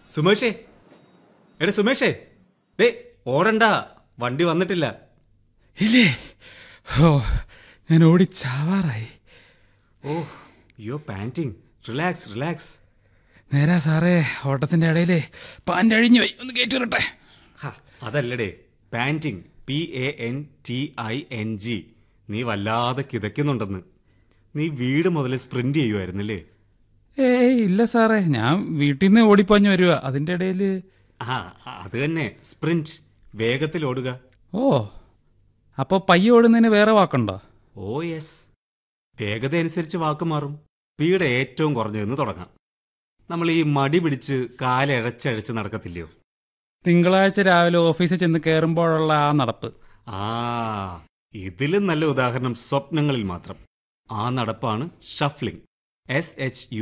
സുമേഷേ, എടാ സുമേഷേ, ഡേ ഓടണ്ട, വണ്ടി വന്നിട്ടില്ല. ഇല്ലേ? ഓ, ഞാൻ ഓടിച്ചാവാറായി. ഓ യു പാന്റിങ്. Relax relax. നേരാ സാറേ, ഓട്ടത്തിന്റെ ഇടയിലേ പാൻ്റ് അഴിഞ്ഞു പോയി, ഒന്ന് കയറ്റി വിടട്ടെ. അതല്ലടേ, പാന്റിങ്, PANTING. നീ വല്ലാതെ കിതയ്ക്കുന്നുണ്ടെന്ന്. നീ വീട് മുതൽ സ്പ്രിന്റ് ചെയ്യുമായിരുന്നില്ലേ? ഏയ് ഇല്ല സാറേ, ഞാൻ വീട്ടിൽ നിന്ന് ഓടിപ്പാഞ്ഞു വരുക. അതിന്റെ ഇടയിൽ അത് തന്നെ സ്പ്രിന്റ്, വേഗത്തിൽ ഓടുക. ഓ, അപ്പൊ പയ്യെ ഓടുന്നതിന് വേറെ വാക്കുണ്ടോ? ഓ യെസ്, വേഗത അനുസരിച്ച് വാക്ക് മാറും. സ്പീഡ് ഏറ്റവും കുറഞ്ഞതെന്ന് തുടങ്ങാം. നമ്മൾ ഈ മടി പിടിച്ച് കാലഴച്ചഴച്ച് നടക്കത്തില്ലയോ? തിങ്കളാഴ്ച രാവിലെ ഓഫീസിൽ ചെന്ന് കയറുമ്പോഴുള്ള ആ നടപ്പ്. ഇതിലും നല്ല ഉദാഹരണം സ്വപ്നങ്ങളിൽ മാത്രം. ആ നടപ്പാണ് ഷഫ്ലിംഗ്. SHU